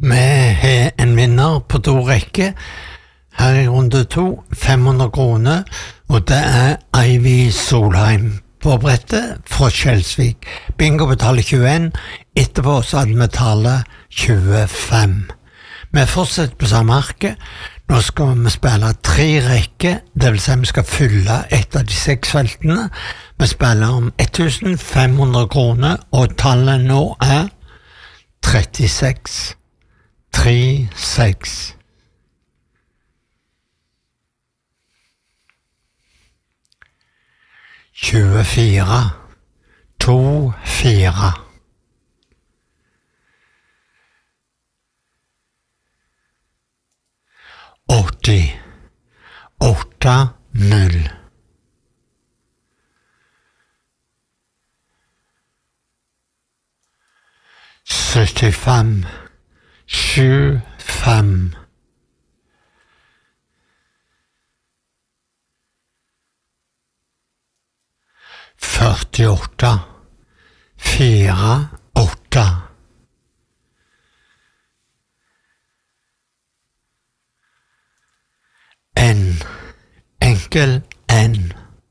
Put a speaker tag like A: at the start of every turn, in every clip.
A: Vi har en vinner på 2 rekker. Her i runde 2, 500 kroner, og det er Ivy Solheim på brettet fra Kjelsvik. Bingo betaler 21, etterpå så hadde vi tallet 25. Vi fortsetter på samme arket. Nå skal vi spille 3 rekker, det vil si vi skal fylle et av de 6 feltene. Vi spiller om 1500 kroner, og tallet nå er 36. 36. 24. 24. 80. 80. 75. 75. 48. 48. 1. Enkel N.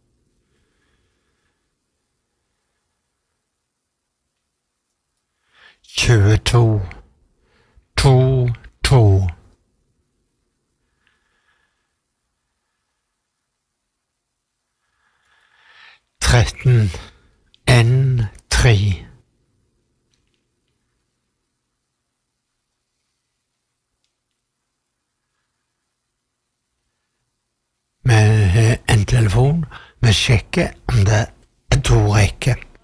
A: 22. 2. 2. 13. N. 3. Vi har en telefon. Vi sjekker om det er 2 rekker.